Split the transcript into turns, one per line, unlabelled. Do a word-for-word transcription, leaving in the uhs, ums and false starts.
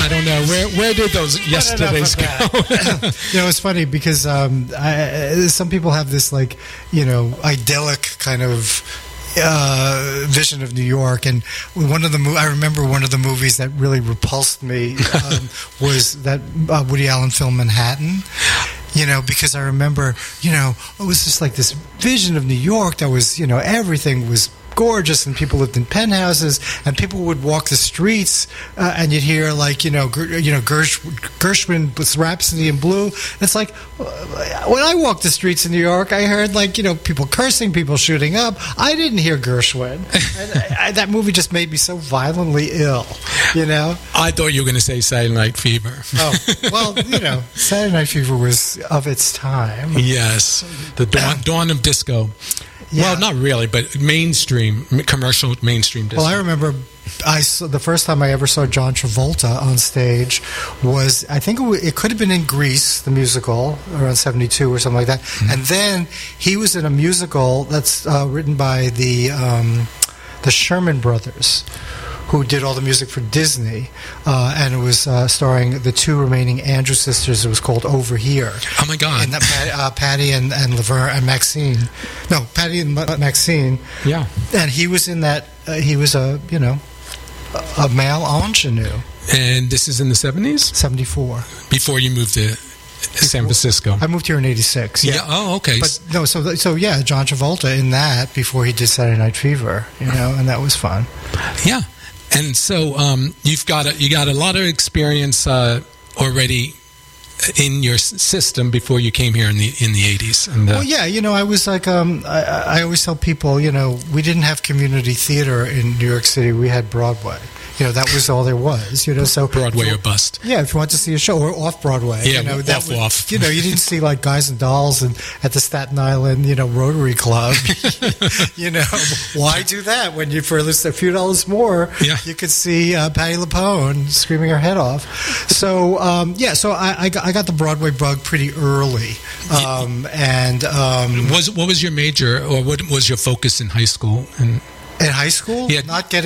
I don't know. Where where did those yesterdays go?
You know, it's funny because um, I, some people have this, like, you know, idyllic kind of uh, vision of New York, and one of the mo- I remember one of the movies that really repulsed me um, was that uh, Woody Allen film Manhattan. You know, because I remember, you know, it was just like this vision of New York that was, you know, everything was gorgeous, and people lived in penthouses, and people would walk the streets, uh, and you'd hear, like, you know, Ger- you know, Gersh- Gershwin with Rhapsody in Blue. And it's like, when I walked the streets in New York, I heard, like, you know, people cursing, people shooting up. I didn't hear Gershwin. And I, I, that movie just made me so violently ill, you know?
I thought you were going to say Saturday Night Fever.
Oh, well, you know, Saturday Night Fever was of its time.
Yes, the dawn, dawn of disco.
Yeah.
Well, not really, but mainstream, commercial mainstream disco.
Well, I remember I saw, the first time I ever saw John Travolta on stage was, I think it, w- it could have been in Grease, the musical, around seventy-two or something like that. Mm-hmm. And then he was in a musical that's uh, written by the um, the Sherman Brothers, who did all the music for Disney, uh, and it was uh, starring the two remaining Andrews sisters. It was called Over Here.
Oh my God!
And that, uh, Patty and, and Laverne and Maxine. No, Patty and Ma- Maxine.
Yeah.
And he was in that. Uh, he was a you know a, a male ingenue.
And this is in the seventies.
Seventy-four.
Before you moved to San Francisco.
I moved here in eighty-six. Yeah.
yeah. Oh, okay.
But no, so so yeah, John Travolta in that before he did Saturday Night Fever. You know, and that was fun.
Yeah. And so um, you've got a, you got a lot of experience uh, already in your s- system before you came here in the in the eighties. And, uh,
well, yeah, you know, I was like, um, I, I always tell people, you know, we didn't have community theater in New York City. We had Broadway. You know, that was all there was. You know, so
Broadway or bust.
Yeah, if you want to see a show, or off Broadway.
Yeah,
you know, that
off,
was,
off.
You know, you didn't see like Guys and Dolls and at the Staten Island, you know, Rotary Club. You know, why do that when you for a few dollars more,
yeah.
you could see uh, Patti LuPone screaming her head off. So um, yeah, so I, I, got, I got the Broadway bug pretty early, um, and um,
was what was your major or what was your focus in high school? And
in high school,
yeah.
not getting